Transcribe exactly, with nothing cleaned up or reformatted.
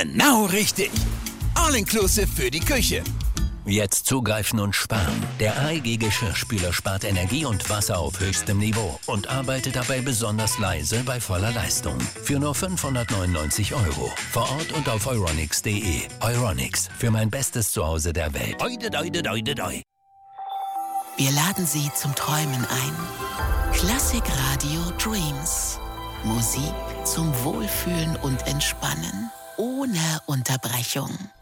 Genau richtig. All-inclusive für die Küche. Jetzt zugreifen und sparen. Der A E G Geschirrspüler spart Energie und Wasser auf höchstem Niveau und arbeitet dabei besonders leise bei voller Leistung. Für nur fünfhundertneunundneunzig Euro. Vor Ort und auf euronics punkt de. Euronics, für mein bestes Zuhause der Welt. Doi, doi, doi, doi, doi. Wir laden Sie zum Träumen ein. Klassik Radio Dreams. Musik zum Wohlfühlen und Entspannen. Ohne Unterbrechung.